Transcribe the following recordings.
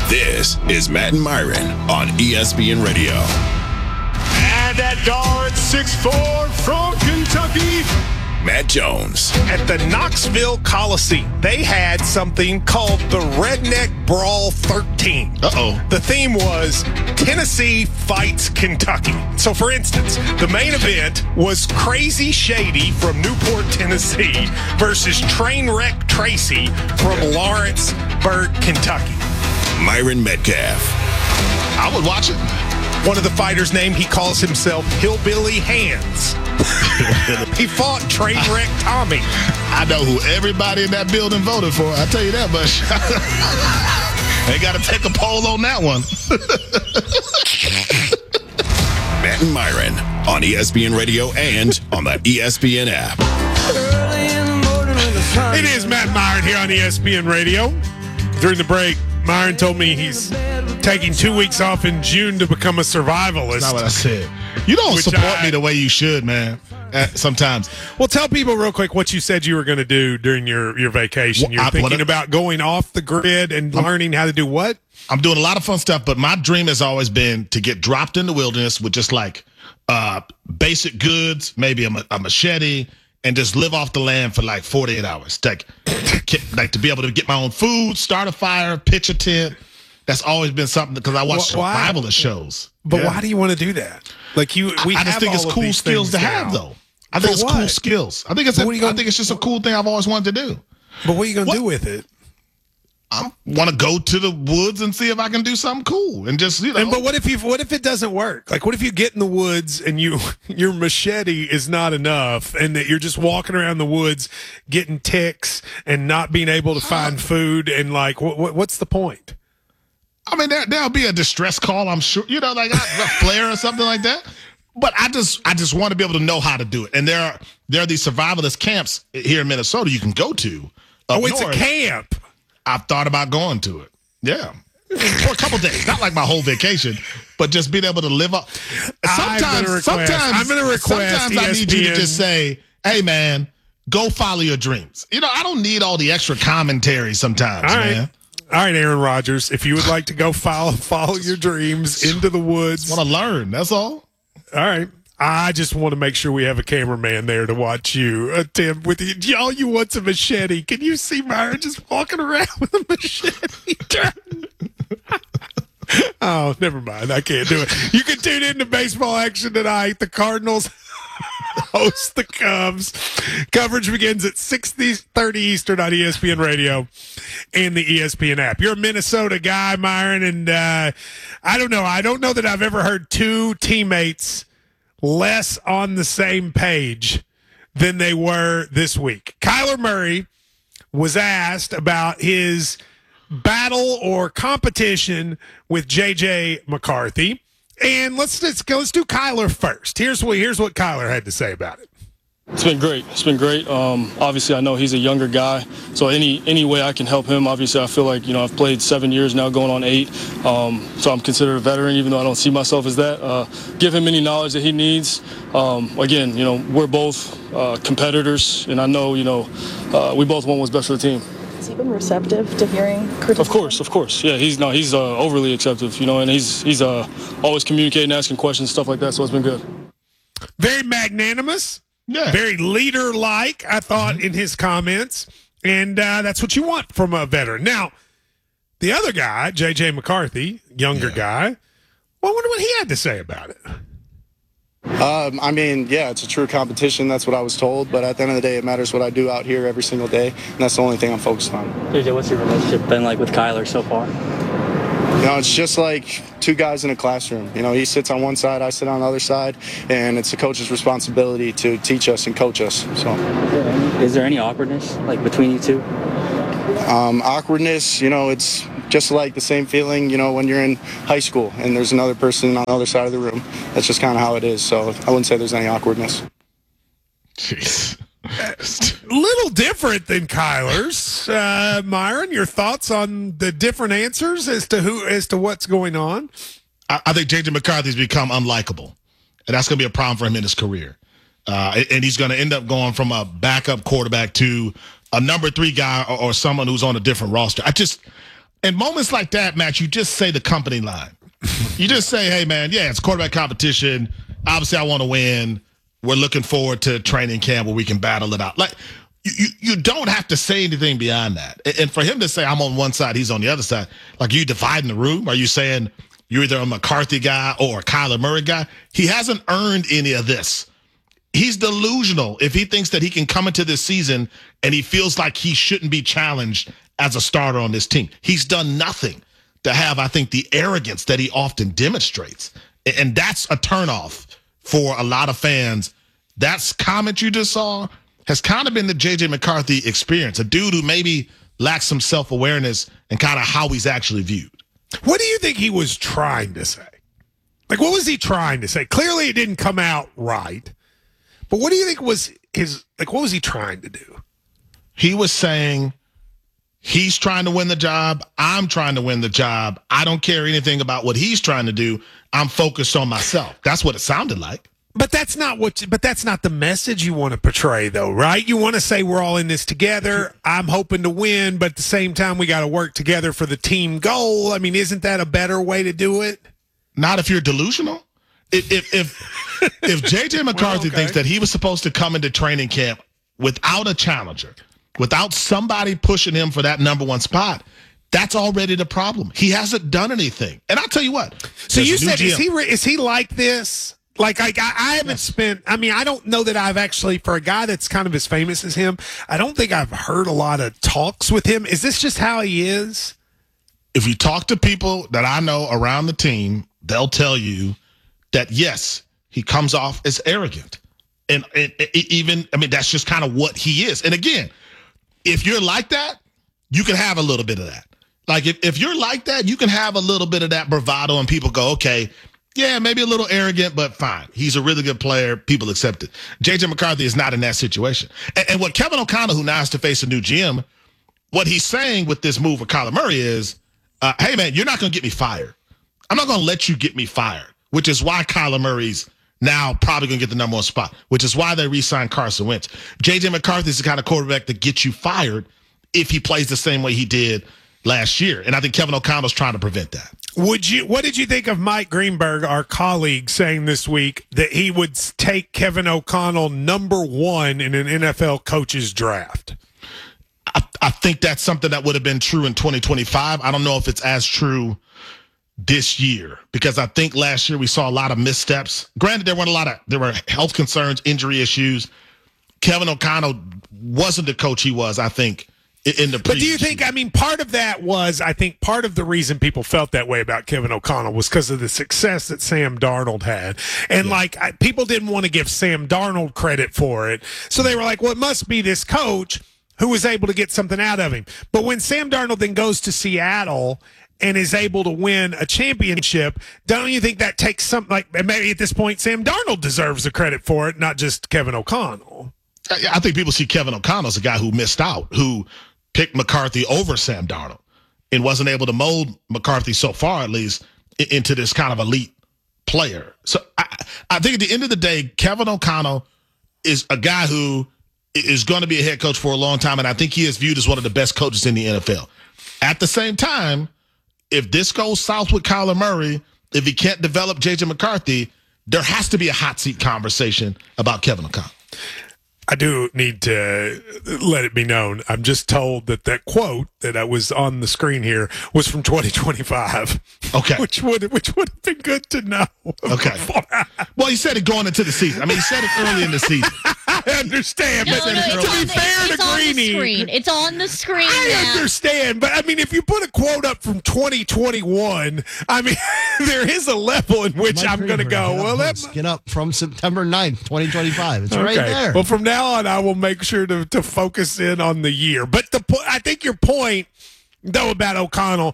This is Matt and Myron on ESPN Radio. And that guard, 6'4" from Kentucky, Matt Jones. At the Knoxville Coliseum, they had something called the Redneck Brawl 13. The theme was Tennessee fights Kentucky. So, for instance, the main event was Crazy Shady from Newport, Tennessee versus Trainwreck Tracy from Lawrenceburg, Kentucky. Myron Metcalf. I would watch it. One of the fighters' name, he calls himself Hillbilly Hands. He fought Trainwreck Tommy. I know who everybody in that building voted for. I'll tell you that much. They got to take a poll on that one. Matt and Myron on ESPN Radio and on the ESPN app. It is Matt and Myron here on ESPN Radio. During the break, Myron told me he's taking 2 weeks off in June to become a survivalist. That's not what I said. You don't support me the way you should, man. Sometimes. Well, tell people real quick what you said you were going to do during your vacation. You're thinking about going off the grid and learning how to do what? I'm doing a lot of fun stuff, but my dream has always been to get dropped in the wilderness with just like basic goods, maybe a machete, and just live off the land for like 48 hours. Like to be able to get my own food, start a fire, pitch a tent. That's always been something because I watch survivalist shows. But why do you want to do that? Like I just think it's cool skills to have, though. I think it's cool skills. I think it's just a cool thing I've always wanted to do. But what are you going to do with it? I want to go to the woods and see if I can do something cool and just But what if it doesn't work? Like, what if you get in the woods and your machete is not enough, and that you're just walking around the woods getting ticks and not being able to find food, and like, what's the point? I mean, there'll be a distress call, I'm sure. Like a flare or something like that. But I just want to be able to know how to do it. And there are these survivalist camps here in Minnesota you can go to. It's a camp. I've thought about going to it. Yeah. For a couple days. Not like my whole vacation, but just being able to live up. Sometimes I need you to just say, hey, man, go follow your dreams. I don't need all the extra commentary sometimes, man. All right, Aaron Rodgers, if you would like to go follow your dreams into the woods. I want to learn, that's all. All right. I just want to make sure we have a cameraman there to watch you attempt with you. All you want's a machete. Can you see Myron just walking around with a machete? Oh, never mind. I can't do it. You can tune in to baseball action tonight. The Cardinals host the Cubs. Coverage begins at 6:30 Eastern on ESPN Radio and the ESPN app. You're a Minnesota guy, Myron, and I don't know. I don't know that I've ever heard two teammates less on the same page than they were this week. Kyler Murray was asked about his battle or competition with J.J. McCarthy. And let's do Kyler first. Here's what Kyler had to say about it. It's been great. Obviously, I know he's a younger guy, so any way I can help him. Obviously, I feel like I've played 7 years now, going on 8. So I'm considered a veteran, even though I don't see myself as that. Give him any knowledge that he needs. Again, we're both competitors, and I know we both want what's best for the team. Has he been receptive to hearing criticism? Of course. Yeah, he's overly receptive, and he's always communicating, asking questions, stuff like that. So it's been good. Very magnanimous. Yeah. Very leader-like, I thought, in his comments. And that's what you want from a veteran. Now, the other guy, J.J. McCarthy, younger guy, well, I wonder what he had to say about it. It's a true competition. That's what I was told. But at the end of the day, it matters what I do out here every single day. And that's the only thing I'm focused on. JJ, what's your relationship been like with Kyler so far? It's just like two guys in a classroom. He sits on one side, I sit on the other side, and it's the coach's responsibility to teach us and coach us. So, is there any awkwardness between you two? Awkwardness, it's just like the same feeling, when you're in high school and there's another person on the other side of the room. That's just kind of how it is. So I wouldn't say there's any awkwardness. Jeez. Little different than Kyler's. Myron, your thoughts on the different answers as to what's going on? I think J.J. McCarthy's become unlikable, and that's going to be a problem for him in his career. And he's going to end up going from a backup quarterback to a number 3 guy or someone who's on a different roster. In moments like that, Matt, you just say the company line. You just say, hey, man, yeah, it's quarterback competition. Obviously, I want to win. We're looking forward to training camp where we can battle it out. Like, you don't have to say anything beyond that. And for him to say, I'm on one side, he's on the other side, like, you dividing the room? Are you saying you're either a McCarthy guy or a Kyler Murray guy? He hasn't earned any of this. He's delusional if he thinks that he can come into this season and he feels like he shouldn't be challenged as a starter on this team. He's done nothing to have, I think, the arrogance that he often demonstrates. And that's a turnoff for a lot of fans. That comment you just saw has kind of been the J.J. McCarthy experience, a dude who maybe lacks some self-awareness and kind of how he's actually viewed. What do you think he was trying to say? Like, what was he trying to say? Clearly it didn't come out right. But what do you think was what was he trying to do? He was saying he's trying to win the job. I'm trying to win the job. I don't care anything about what he's trying to do. I'm focused on myself. That's what it sounded like. But that's not the message you want to portray, though, right? You want to say we're all in this together. I'm hoping to win, but at the same time, we got to work together for the team goal. I mean, isn't that a better way to do it? Not if you're delusional. If J.J. McCarthy thinks that he was supposed to come into training camp without a challenger, without somebody pushing him for that number one spot, that's already the problem. He hasn't done anything. And I'll tell you what. So you said, is he like this? Like, I haven't spent, I mean, I don't know that I've actually, for a guy that's kind of as famous as him, I don't think I've heard a lot of talks with him. Is this just how he is? If you talk to people that I know around the team, they'll tell you that, yes, he comes off as arrogant. And even, I mean, that's just kind of what he is. And again, if you're like that, you can have a little bit of that. Like, if you're like that, you can have a little bit of that bravado and people go, okay, yeah, maybe a little arrogant, but fine. He's a really good player. People accept it. J.J. McCarthy is not in that situation. And what Kevin O'Connell, who now has to face a new GM, what he's saying with this move with Kyler Murray is, hey, man, you're not going to get me fired. I'm not going to let you get me fired, which is why Kyler Murray's now probably going to get the number one spot, which is why they re-signed Carson Wentz. J.J. McCarthy is the kind of quarterback that gets you fired if he plays the same way he did last year. And I think Kevin O'Connell's trying to prevent that. What did you think of Mike Greenberg, our colleague, saying this week that he would take Kevin O'Connell number one in an NFL coach's draft? I think that's something that would have been true in 2025. I don't know if it's as true this year, because I think last year we saw a lot of missteps. Granted, there were health concerns, injury issues. Kevin O'Connell wasn't the coach he was, I think, in the previous. But do you think, I mean, part of that was, I think part of the reason people felt that way about Kevin O'Connell was because of the success that Sam Darnold had. And people didn't want to give Sam Darnold credit for it. So they were like, well, it must be this coach who was able to get something out of him. But when Sam Darnold then goes to Seattle and is able to win a championship, don't you think that takes something, like, maybe at this point Sam Darnold deserves the credit for it, not just Kevin O'Connell? I think people see Kevin O'Connell as a guy who missed out, who picked McCarthy over Sam Darnold and wasn't able to mold McCarthy, so far at least, into this kind of elite player. So I think at the end of the day, Kevin O'Connell is a guy who is going to be a head coach for a long time, and I think he is viewed as one of the best coaches in the NFL. At the same time, if this goes south with Kyler Murray, if he can't develop J.J. McCarthy, there has to be a hot seat conversation about Kevin O'Connell. I do need to let it be known. I'm just told that quote that was on the screen here was from 2025. Okay. Which would have been good to know. Okay. Well, he said it going into the season. I mean, he said it early in the season. I understand. No, but to be fair to Greeny, it's on the screen. I understand. But I mean, if you put a quote up from 2021, I mean, there is a level in which I'm going to go, well, that's get up from September 9th, 2025. It's right there. Well, from now on, I will make sure to focus in on the year. But I think your point, though, about O'Connell,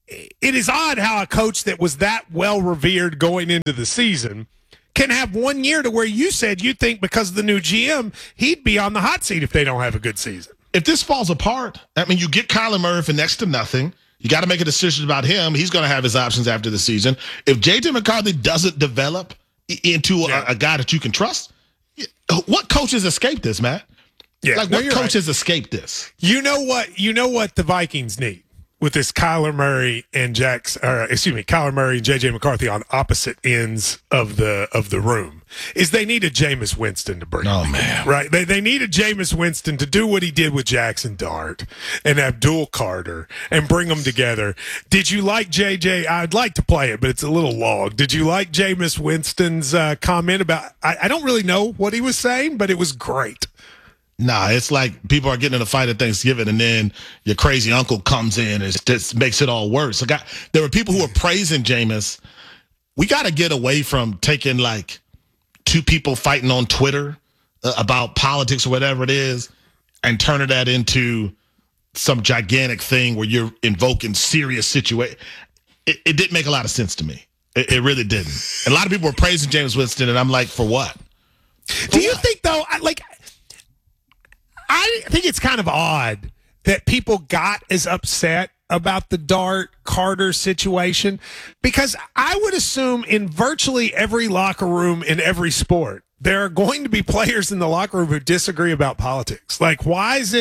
it is odd how a coach that was that well revered going into the season can have 1 year to where you said you think because of the new GM, he'd be on the hot seat if they don't have a good season. If this falls apart, I mean, you get Kyler Murray for next to nothing. You got to make a decision about him. He's going to have his options after the season. If J.J. McCarthy doesn't develop into a guy that you can trust, what coach has escaped this, Matt? Yeah, like, what coach has escaped this? You know what the Vikings need? with this Kyler Murray and Kyler Murray and J.J. McCarthy on opposite ends of the room is they need a Jameis Winston to bring. Oh, man. Right? They need a Jameis Winston to do what he did with Jackson Dart and Abdul Carter and bring them together. Did you like J.J.? I'd like to play it, but it's a little long. Did you like Jameis Winston's comment about – I don't really know what he was saying, but it was great. Nah, it's like people are getting in a fight at Thanksgiving, and then your crazy uncle comes in and just makes it all worse. There were people who were praising Jameis. We got to get away from taking like two people fighting on Twitter about politics or whatever it is and turning that into some gigantic thing where you're invoking serious situation. It didn't make a lot of sense to me. It really didn't. And a lot of people were praising Jameis Winston, and I'm like, for what? Do you think, though, I think it's kind of odd that people got as upset about the Dart Carter situation, because I would assume in virtually every locker room in every sport, there are going to be players in the locker room who disagree about politics. Like, why is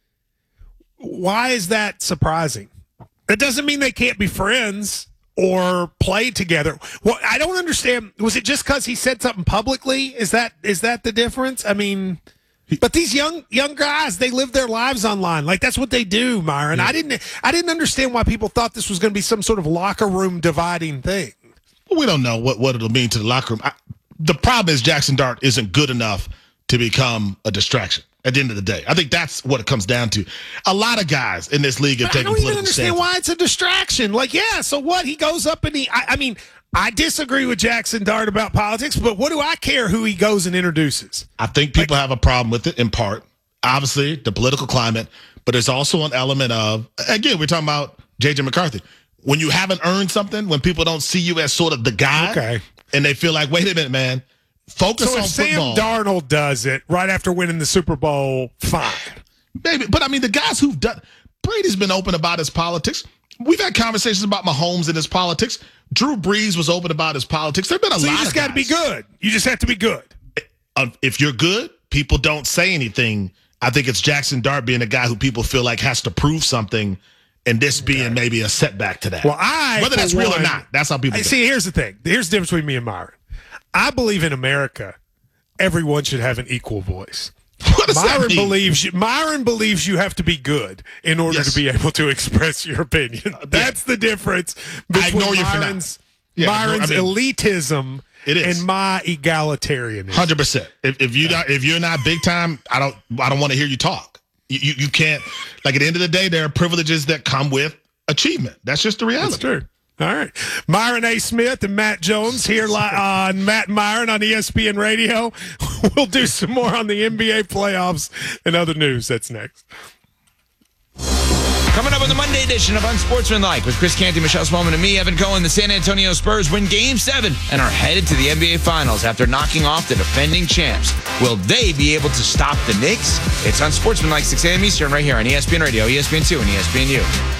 that surprising? It doesn't mean they can't be friends or play together. Well, I don't understand. Was it just because he said something publicly? Is that the difference? I mean, but these young guys, they live their lives online. Like, that's what they do, Myron. Yeah. I didn't understand why people thought this was going to be some sort of locker room dividing thing. Well, we don't know what it'll mean to the locker room. The problem is Jackson Dart isn't good enough to become a distraction at the end of the day. I think that's what it comes down to. A lot of guys in this league have taken political stances. I don't even understand why it's a distraction. Like, yeah, so what? He goes up and I disagree with Jackson Dart about politics, but what do I care who he goes and introduces? I think people have a problem with it in part. Obviously, the political climate, but there's also an element of, again, we're talking about J.J. McCarthy. When you haven't earned something, when people don't see you as sort of the guy, and they feel like, wait a minute, man, focus on football. So if Sam Darnold does it right after winning the Super Bowl, fine. Maybe, but I mean, the guys who've done, Brady's been open about his politics. We've had conversations about Mahomes and his politics. Drew Brees was open about his politics. There've been a lot of guys. You just got to be good. You just have to be good. If you're good, people don't say anything. I think it's Jackson Dart being a guy who people feel like has to prove something, and this being maybe a setback to that. Well, whether that's real or not, that's how people see. Here's the thing. Here's the difference between me and Myron. I believe in America, everyone should have an equal voice. Myron believes you have to be good in order to be able to express your opinion. That's the difference between Myron's elitism and my egalitarianism. 100%. If you're not big time, I don't want to hear you talk. You can't. Like, at the end of the day, there are privileges that come with achievement. That's just the reality. That's true. All right. Myron A. Smith and Matt Jones here on Matt and Myron on ESPN Radio. We'll do some more on the NBA playoffs and other news. That's next. Coming up on the Monday edition of Unsportsmanlike with Chris Canty, Michelle Smallman, and me, Evan Cohen, the San Antonio Spurs win Game 7 and are headed to the NBA Finals after knocking off the defending champs. Will they be able to stop the Knicks? It's Unsportsmanlike, 6 a.m. Eastern, right here on ESPN Radio, ESPN2, and ESPNU.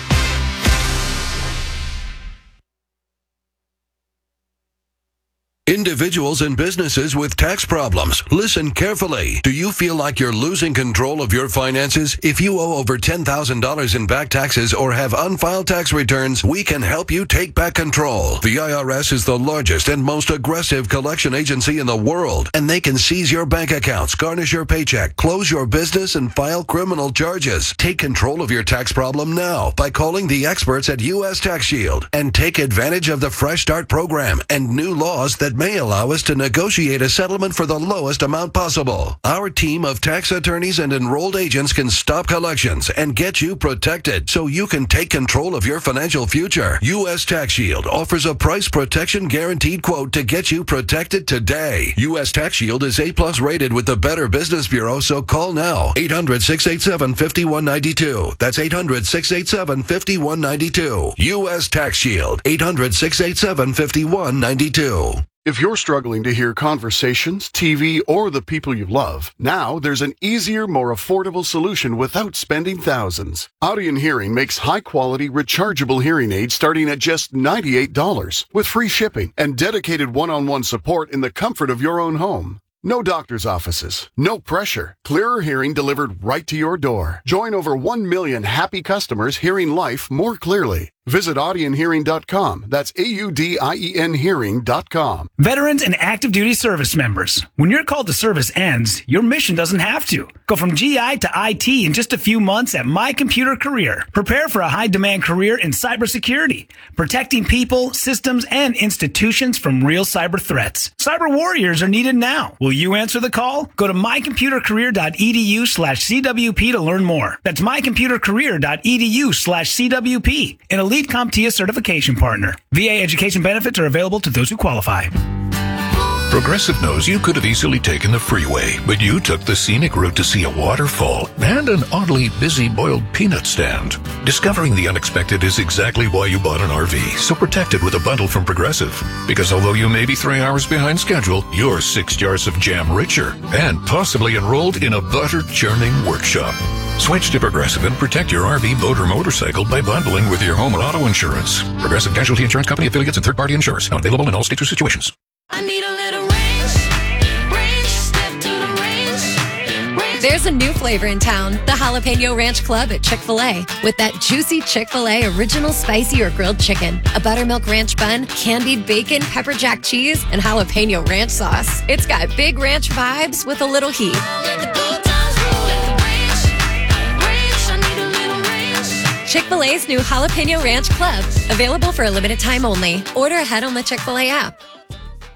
Individuals and businesses with tax problems, listen carefully. Do you feel like you're losing control of your finances? If you owe over $10,000 in back taxes or have unfiled tax returns, we can help you take back control. The IRS is the largest and most aggressive collection agency in the world, and they can seize your bank accounts, garnish your paycheck, close your business, and file criminal charges. Take control of your tax problem now by calling the experts at U.S. Tax Shield and take advantage of the Fresh Start program and new laws that may allow us to negotiate a settlement for the lowest amount possible. Our team of tax attorneys and enrolled agents can stop collections and get you protected so you can take control of your financial future. U.S. Tax Shield offers a price protection guaranteed quote to get you protected today. U.S. Tax Shield is A+ rated with the Better Business Bureau, so call now. 800-687-5192. That's 800-687-5192. U.S. Tax Shield. 800-687-5192. If you're struggling to hear conversations, TV, or the people you love, now there's an easier, more affordable solution without spending thousands. Audien Hearing makes high-quality, rechargeable hearing aids starting at just $98 with free shipping and dedicated one-on-one support in the comfort of your own home. No doctor's offices, no pressure. Clearer hearing delivered right to your door. Join over 1 million happy customers hearing life more clearly. Visit audionhearing.com. That's AUDIEN hearing.com. Veterans and active duty service members. When your call to service ends, your mission doesn't have to. Go from GI to IT in just a few months at My Computer Career. Prepare for a high-demand career in cybersecurity, protecting people, systems, and institutions from real cyber threats. Cyber warriors are needed now. Will you answer the call? Go to mycomputercareer.edu/CWP to learn more. That's mycomputercareer.edu/CWP. An Elite CompTIA certification partner. VA education benefits are available to those who qualify. Progressive knows you could have easily taken the freeway, but you took the scenic route to see a waterfall and an oddly busy boiled peanut stand. Discovering the unexpected is exactly why you bought an RV, so protect it with a bundle from Progressive. Because although you may be 3 hours behind schedule, you're 6 jars of jam richer and possibly enrolled in a butter churning workshop. Switch to Progressive and protect your RV, boat, or motorcycle by bundling with your home and auto insurance. Progressive Casualty Insurance Company, affiliates, and third-party insurers. Not available in all states or situations. I need a little range, step to the range. There's a new flavor in town, the Jalapeno Ranch Club at Chick-fil-A. With that juicy Chick-fil-A original spicy or grilled chicken, a buttermilk ranch bun, candied bacon, pepper jack cheese, and jalapeno ranch sauce. It's got big ranch vibes with a little heat. Chick-fil-A's new Jalapeno Ranch Club. Available for a limited time only. Order ahead on the Chick-fil-A app.